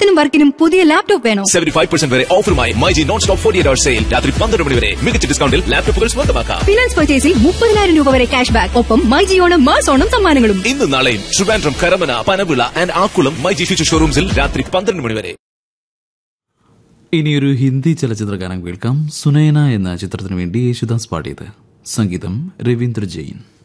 പഠനത്തിനും വർക്കിനും പുതിയ ലാപ്ടോപ്പ് വേണോ? 75% വരെ ഓഫറുമായി മൈജി നോൺ സ്റ്റോപ്പ് 48 സെയിൽ. രാത്രി 12 മണി വരെ മികച്ച ഡിസ്കൗണ്ടിൽ ലാപ്ടോപ്പുകൾ സ്വന്തമാക്കാം. ഫിനാൻസ് പർച്ചേസിൽ 30,000 രൂപ വരെ ക്യാഷ് ബാക്ക്. ഒപ്പം മൈജി ഓണം മാസ് ഓണം സമ്മാനങ്ങളും. ഇന്നും നാളെയും ട്രിവാൻഡ്രം, കരമന, പനവിള ആൻഡ് ആക്കുളം മൈജി ഫ്യൂച്ചർ ഷോറൂംസിൽ രാത്രി 12 മണി വരെ. ഇനിയൊരു ഹിന്ദി ചലച്ചിത്ര ഗാനം കേൾക്കാം. സുനൈന എന്ന ചിത്രത്തിനു വേണ്ടി യേശുദാസ് പാടിയത്. സംഗീതം രവീന്ദ്ര ജെയിൻ.